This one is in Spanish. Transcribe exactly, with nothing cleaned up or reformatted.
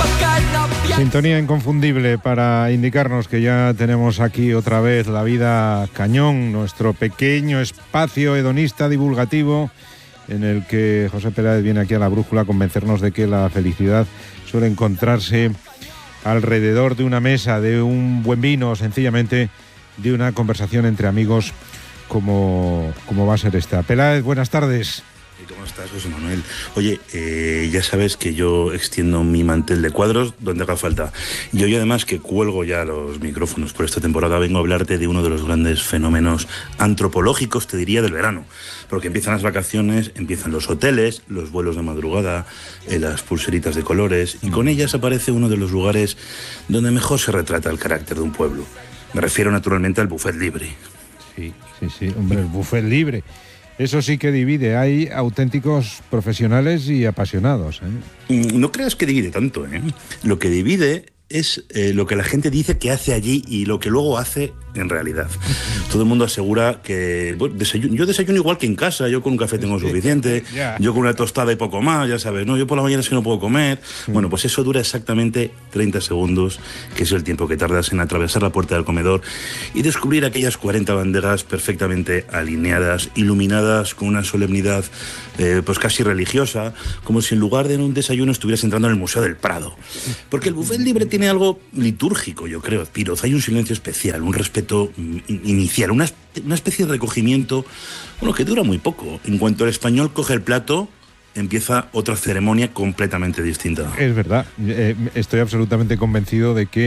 Sintonía inconfundible para indicarnos que ya tenemos aquí otra vez La Vida Cañón, nuestro pequeño espacio hedonista divulgativo en el que José Peláez viene aquí a La Brújula a convencernos de que la felicidad suele encontrarse alrededor de una mesa, de un buen vino, sencillamente de una conversación entre amigos como, como va a ser esta. Peláez, buenas tardes. ¿Cómo estás, José Manuel? Oye, eh, ya sabes que yo extiendo mi mantel de cuadros donde haga falta. Y hoy, además, que cuelgo ya los micrófonos por esta temporada, vengo a hablarte de uno de los grandes fenómenos antropológicos, te diría, del verano. Porque empiezan las vacaciones, empiezan los hoteles, los vuelos de madrugada, eh, las pulseritas de colores, y con ellas aparece uno de los lugares donde mejor se retrata el carácter de un pueblo. Me refiero, naturalmente, al buffet libre. Sí, sí, sí, hombre, el buffet libre. Eso sí que divide, hay auténticos profesionales y apasionados, ¿eh? No creas que divide tanto, ¿eh? Lo que divide es eh, lo que la gente dice que hace allí y lo que luego hace en realidad. Todo el mundo asegura que... Bueno, desayuno, yo desayuno igual que en casa, yo con un café tengo suficiente, yeah. Yo con una tostada y poco más, ya sabes, ¿no? Yo por la mañana es que no puedo comer. Mm. Bueno, pues eso dura exactamente treinta segundos, que es el tiempo que tardas en atravesar la puerta del comedor y descubrir aquellas cuarenta bandejas perfectamente alineadas, iluminadas con una solemnidad eh, pues casi religiosa, como si en lugar de en un desayuno estuvieras entrando en el Museo del Prado. Porque el buffet libre tiene Tiene algo litúrgico, yo creo, Piroz. Hay un silencio especial, un respeto inicial, una, una especie de recogimiento, bueno, que dura muy poco. En cuanto el español coge el plato, empieza otra ceremonia completamente distinta. Es verdad, eh, estoy absolutamente convencido de que